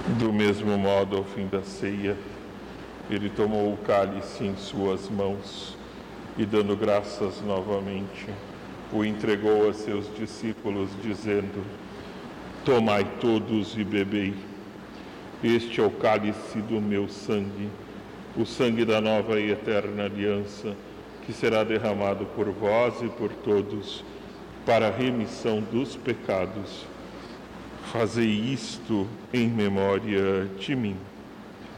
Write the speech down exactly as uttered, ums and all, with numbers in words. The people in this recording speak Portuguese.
Do mesmo modo, ao fim da ceia, ele tomou o cálice em suas mãos e, dando graças novamente, o entregou a seus discípulos, dizendo: Tomai todos e bebei. Este é o cálice do meu sangue, o sangue da nova e eterna aliança, que será derramado por vós e por todos, para a remissão dos pecados. Fazei isto em memória de mim.